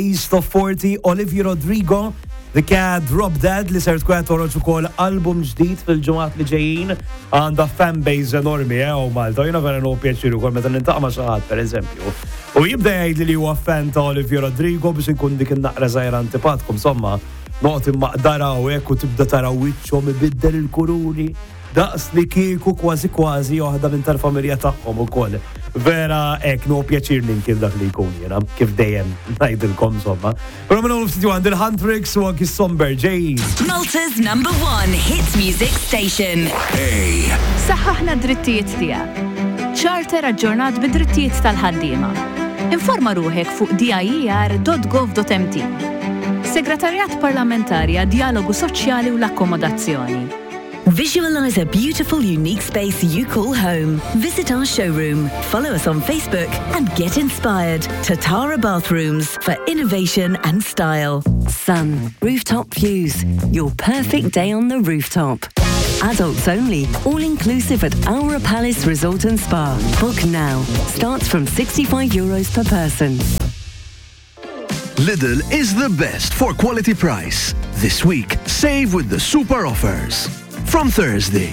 East of 40, Olivia Rodrigo, The Cat, Drop Dead li ser tkun toħroġ ukoll album ġdid fil-ġimgħat li ġejjin għandha fanbase enormi u Malta. Jiena vera nħu pjaċir ukoll meta nintaqa' ma' xi ħadd pereżempju. U jibda jgħidli li huwa fan ta' Olivia Rodrigo biex inkun dik in-naqra żgħira antipatkom, somma noqgħod immaqdara u hekk u tibda tara wiċċhom ibiddel il-kuruni daqs li kieku kważi waħda minn tal-familja tagħhom ukoll. Vera hekk no pjaċir li kif dak li jkun jiena, kif dejjem ngħidilkom somma. Però minn ftit għand il-Huntrix u anki Somber ġejjin. Malta's #1 hits music station. Saħħaħna drittijiet tiegħek. Charter aġġornat bid-drittijiet tal-ħaddiema. Informa ruħek fuq dir.gov.mt. Segretarjat Parlamentarja Dialogu Soċjali u l-Akkomodazzjoni. Visualize a beautiful, unique space you call home. Visit our showroom, follow us on Facebook, and get inspired. Tatara Bathrooms for innovation and style. Sun, rooftop views. Your perfect day on the rooftop. Adults only, all-inclusive at Aura Palace Resort and Spa. Book now. Starts from €65 per person. Lidl is the best for quality price. This week, save with the super offers. From Thursday,